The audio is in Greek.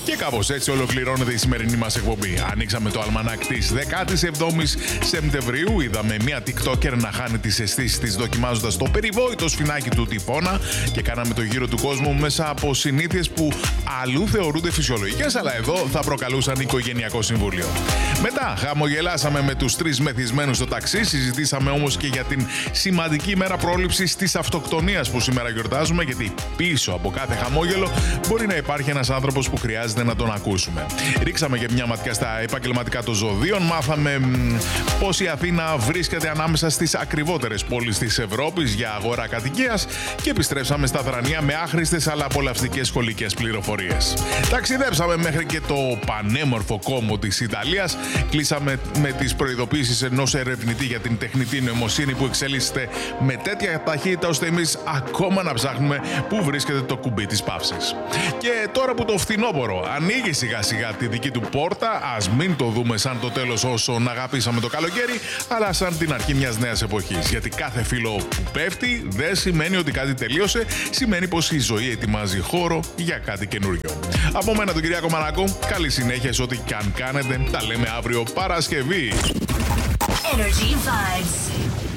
Και κάπως έτσι ολοκληρώνεται η σημερινή μας εκπομπή. Ανοίξαμε το αλμανάκ της 17ης Σεπτεμβρίου. Είδαμε μια TikToker να χάνει τις αισθήσεις της δοκιμάζοντας το περιβόητο σφινάκι του τυφώνα και κάναμε το γύρο του κόσμου μέσα από συνήθειες που αλλού θεωρούνται φυσιολογικές, αλλά εδώ θα προκαλούσαν οικογενειακό συμβούλιο. Μετά χαμογελάσαμε με τους 3 μεθυσμένους στο ταξί, συζητήσαμε όμως και για την σημαντική ημέρα πρόληψης της αυτοκτονίας που σήμερα γιορτάζουμε, γιατί πίσω από κάθε χαμόγελο μπορεί να υπάρχει ένας άνθρωπος που χρειάζεται να τον ακούσουμε. Ρίξαμε και μια ματιά στα επαγγελματικά των ζωδίων, μάθαμε πως η Αθήνα βρίσκεται ανάμεσα στις ακριβότερες πόλεις της Ευρώπης για αγορά κατοικίας και επιστρέψαμε στα Θρανία με άχρηστες αλλά απολαυστικές σχολικές πληροφορίες. Ταξιδέψαμε μέχρι και το πανέμορφο Κόμο της Ιταλίας, κλείσαμε με τις προειδοποίησεις ενός ερευνητή για την τεχνητή νοημοσύνη που εξελίσσεται με τέτοια ταχύτητα ώστε εμείς ακόμα να ψάχνουμε πού βρίσκεται το κουμπί της παύσης. Και τώρα που το φθινόπωρο ανοίγει σιγά σιγά τη δική του πόρτα, ας μην το δούμε σαν το τέλος όσον αγαπήσαμε το καλοκαίρι, αλλά σαν την αρχή μιας νέας εποχής. Γιατί κάθε φύλλο που πέφτει δεν σημαίνει ότι κάτι τελείωσε, σημαίνει πως η ζωή ετοιμάζει χώρο για κάτι καινούριο. Από μένα τον Κυριάκο Μανακό, καλή συνέχεια σε ό,τι και αν κάνετε. Τα λέμε αύριο Παρασκευή. Energy Vibes.